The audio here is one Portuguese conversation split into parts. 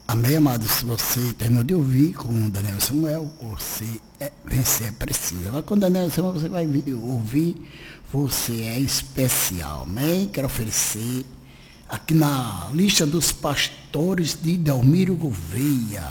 Amém, amados? Se você terminou de ouvir com o Daniel Samuel, você é preciso. Agora com o Daniel Samuel você vai ouvir, você é especial. Amém? Quero oferecer aqui na lista dos pastores de Delmiro Gouveia.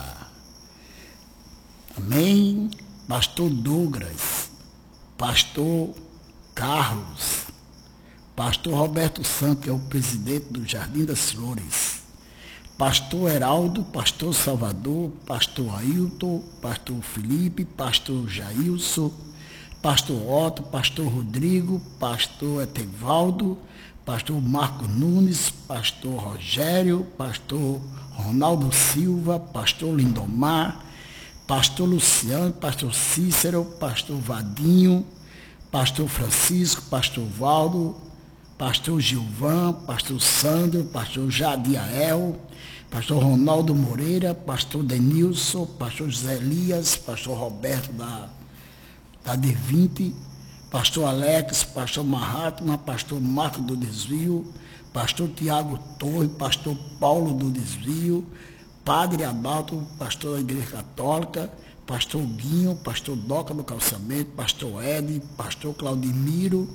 Amém? Pastor Douglas, Pastor Carlos, Pastor Roberto Santos, que é o presidente do Jardim das Flores, Pastor Heraldo, Pastor Salvador, Pastor Ailton, Pastor Felipe, Pastor Jailson, Pastor Otto, Pastor Rodrigo, Pastor Etevaldo, Pastor Marco Nunes, Pastor Rogério, Pastor Ronaldo Silva, Pastor Lindomar, Pastor Luciano, Pastor Cícero, Pastor Vadinho, Pastor Francisco, Pastor Valdo, Pastor Gilvan, Pastor Sandro, Pastor Jadiael, Pastor Ronaldo Moreira, Pastor Denilson, Pastor José Elias, Pastor Roberto da D20, Pastor Alex, Pastor Mahatma, Pastor Marco do Desvio, Pastor Tiago Torre, Pastor Paulo do Desvio, Padre Adalto, Pastor da Igreja Católica, Pastor Guinho, Pastor Doca do Calçamento, Pastor Ed, Pastor Claudimiro,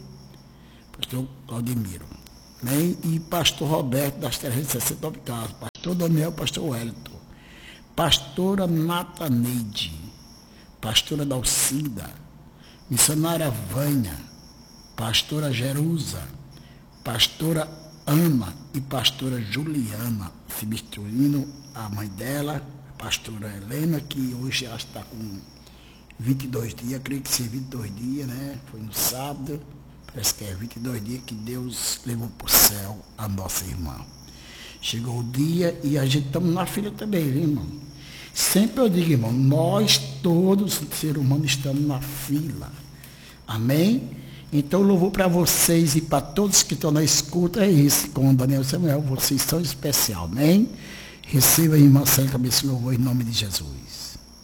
né? E Pastor Roberto das 369 casas, Pastor Daniel, Pastor Wellington, Pastora Nataneide, Pastora Dalcida, Missionária Vânia, Pastora Jerusa, Pastora Ana e Pastora Juliana, substituindo a mãe dela, a Pastora Helena, que hoje já está com 22 dias, creio que seja 22 dias, né? Foi no sábado. Parece que é 22 dias que Deus levou para o céu a nossa irmã. Chegou o dia e a gente estamos na fila também, viu, irmão? Sempre eu digo, irmão, nós todos, seres humanos, estamos na fila. Amém? Então, louvor para vocês e para todos que estão na escuta é esse, com o Daniel Samuel, vocês são especial, amém? Receba, irmã, sem cabeça, louvor em nome de Jesus.